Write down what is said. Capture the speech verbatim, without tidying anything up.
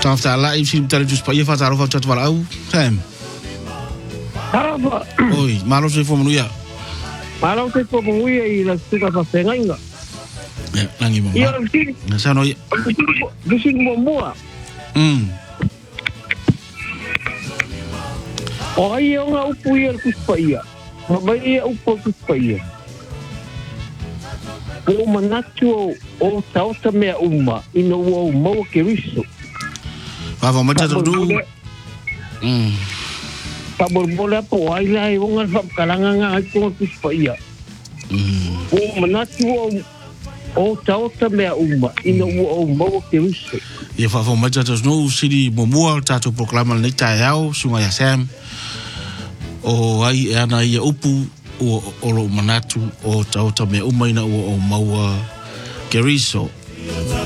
Tafta la i sim tale just pa ia fata ro fata twa au. Sam. Tarafa. Oi, malo se fo manuia. Malo se fo manuia i la tuka fa sengainga. Ya, langi mo. Ia si. Na sa no ia. Bisi mo moa. Mm. O ai o nga upu ia kuspa ia. Ma mai ia upu kuspa ia. O manatu o tauta mea uma ino o mau ke riso. Fa fa mata do. Mm. Pa borbole po ai lai o nga kalanga nga ai ko kuspa ia. Mm. O manatu o o tauta mea uma ino o mau ke riso. Ia fa fa mata do no siri mo mo tato proclama le tai au sunga ya Sam. O ai ana ia upu o olo manatu o tauta me umaina o o maua Geriso.